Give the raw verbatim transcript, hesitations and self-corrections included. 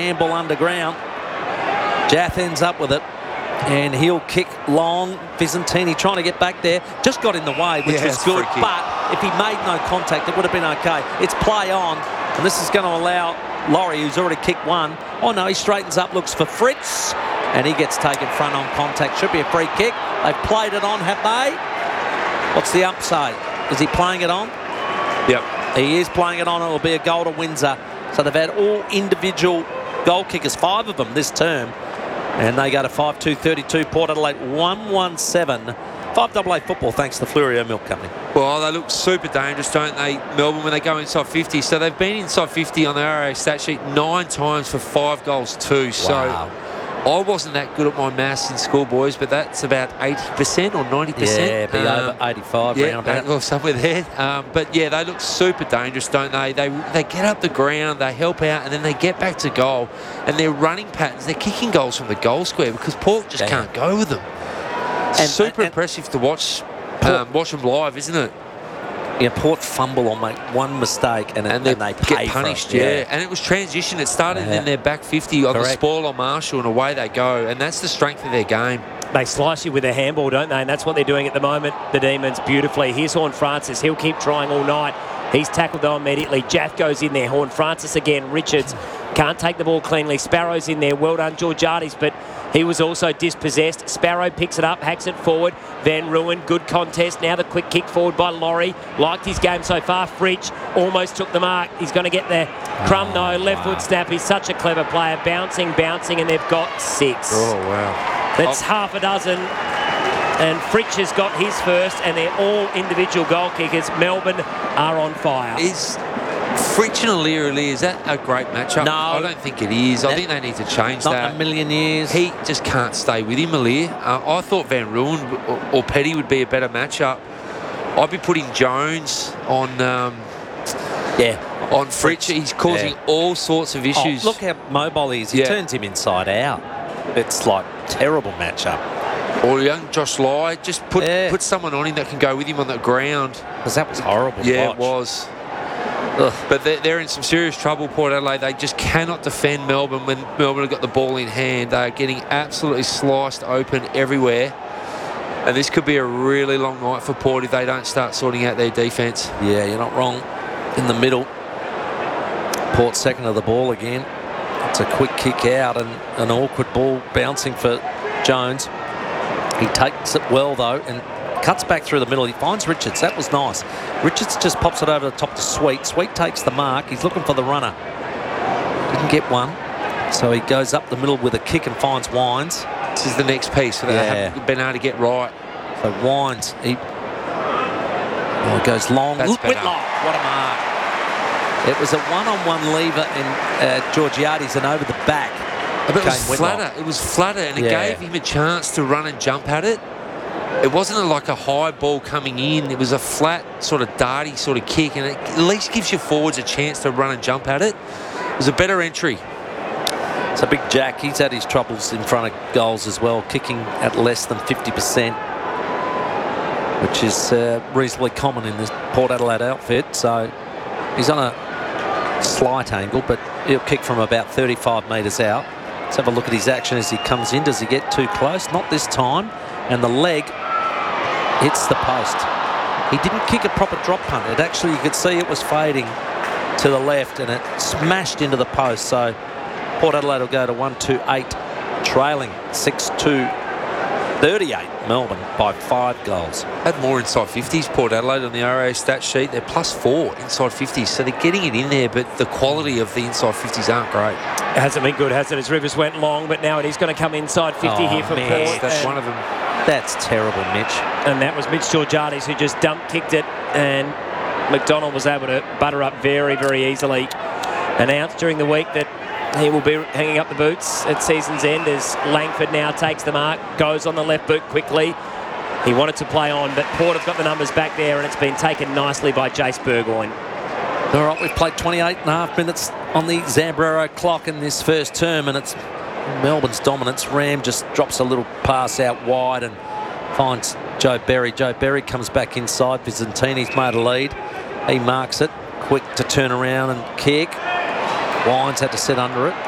handball underground. Jath ends up with it, and he'll kick long. Visentini trying to get back there. Just got in the way, which Yeah, was it's good. freaky. But if he made no contact, it would have been okay. It's play on, and this is going to allow Laurie, who's already kicked one. Oh, no, he straightens up, looks for Fritz, and he gets taken front on contact. Should be a free kick. They've played it on, have they? What's the ump say? Is he playing it on? Yep. He is playing it on. It will be a goal to Windsor. So they've had all individual goal kickers, five of them this term. And they go to five two thirty-two. Port Adelaide one one seven. five A A football, thanks to the Flurio Milk Company. Well, they look super dangerous, don't they, Melbourne, when they go inside fifty. So they've been inside fifty on the R A stat sheet nine times for five goals too. So Wow. I wasn't that good at my maths in school, boys, but that's about eighty percent or ninety percent. Yeah, be Um, over eighty-five Yeah, round about. or somewhere there. Um, but yeah, they look super dangerous, don't they? They they get up the ground, they help out, and then they get back to goal. And their running patterns, they're kicking goals from the goal square because Port just Yeah. can't go with them. And- super and- impressive to watch. Port- Um, watch them live, isn't it? Yeah, Port fumble or make one mistake and, And and, they, they pay get punished, for it. yeah. And it was transition. It started Yeah. in their back fifty on the Correct. spoil on Marshall, and away they go. And that's the strength of their game. They slice you with a handball, don't they? And that's what they're doing at the moment, the Demons, beautifully. Here's Horn Francis. He'll keep trying all night. He's tackled though immediately. Jath goes in there. Horn Francis again. Richards can't take the ball cleanly. Sparrow's in there. Well done, Georgiades, but he was also dispossessed. Sparrow picks it up, hacks it forward. Van Ruin, good contest. Now the quick kick forward by Laurie. Liked his game so far. Fritsch almost took the mark. He's going to get there. Crum, no. Left foot snap. He's such a clever player. Bouncing, bouncing, and they've got six. Oh, wow. That's half a dozen. And Fritsch has got his first, and they're all individual goal kickers. Melbourne are on fire. Is Fritsch and Aliir Aliir, is that a great matchup? No. I don't think it is. I That- think they need to change Not that. in a million years. He just can't stay with him, Aliir. Uh, I thought Van Ruin or, or Petty would be a better matchup. I'd be putting Jones on um, yeah. on Fritsch. He's causing Yeah. all sorts of Oh, issues. look how mobile he is. He Yeah. turns him inside out. It's like terrible matchup. Or young Josh Lai, just put Yeah. put someone on him that can go with him on the ground. Because that was horrible to Yeah, watch. it was. Ugh. But they're, they're in some serious trouble, Port Adelaide. They just cannot defend Melbourne when Melbourne have got the ball in hand. They are getting absolutely sliced open everywhere. And this could be a really long night for Port if they don't start sorting out their defence. Yeah, you're not wrong. In the middle. Port second of the ball again. It's a quick kick out and an awkward ball bouncing for Jones. He takes it well, though, and cuts back through the middle. He finds Richards. That was nice. Richards just pops it over the top to Sweet. Sweet takes the mark. He's looking for the runner. Didn't get one. So he goes up the middle with a kick and finds Wines. This is the next piece that Yeah. they haven't been able to get right. So Wines, he oh, it goes long. That's better. Whitlock, what a mark. It was a one-on-one lever and uh, Georgiades and over the back. But it was came Whitlock. flatter. It was flatter, and it Yeah. gave him a chance to run and jump at it. It wasn't a, like a high ball coming in. It was a flat, sort of darty sort of kick, and it at least gives your forwards a chance to run and jump at it. It was a better entry. So Big Jack, he's had his troubles in front of goals as well, kicking at less than fifty percent, which is uh, reasonably common in this Port Adelaide outfit. So he's on a slight angle, but he'll kick from about thirty-five metres out. Let's have a look at his action as he comes in. Does he get too close? Not this time. And the leg hits the post. He didn't kick a proper drop punt. It actually, you could see it was fading to the left and it smashed into the post. So Port Adelaide will go to one two eight, trailing six two thirty-eight Melbourne by five goals. Had more inside fifties, Port Adelaide, on the R A stat sheet. They're plus four inside fifties, so they're getting it in there, but the quality of the inside fifties aren't great. It hasn't been good, has it? As Rivers went long, but now it is going to come inside fifty Oh, here for man. Port. That's and, one of them. That's terrible, Mitch. and that was Mitch Georgiades who just dump kicked it, and McDonald was able to butter up very, very easily. Announced during the week that he will be hanging up the boots at season's end as Langford now takes the mark, goes on the left boot quickly. He wanted to play on, but Port have got the numbers back there, and it's been taken nicely by Jace Burgoyne. All right, we've played twenty-eight and a half minutes on the Zambrero clock in this first term, and it's Melbourne's dominance. Ram just drops a little pass out wide and finds Joe Berry. Joe Berry comes back inside. Visentini's made a lead. He marks it. Quick to turn around and kick. Wines had to sit under it.